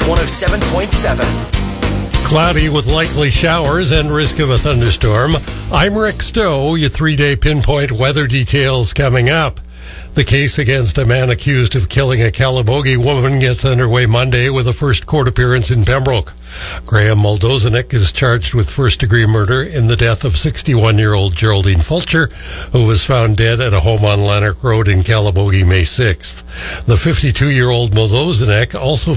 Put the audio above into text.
107.7. Cloudy with likely showers and risk of a thunderstorm. I'm Rick Stowe. Your 3-day pinpoint weather details coming up. The case against a man accused of killing a Calabogie woman gets underway Monday with a first court appearance in Pembroke. Graham Moldozanik is charged with first-degree murder in the death of 61-year-old Geraldine Fulcher, who was found dead at a home on Lanark Road in Calabogie May 6th. The 52-year-old Moldozanik also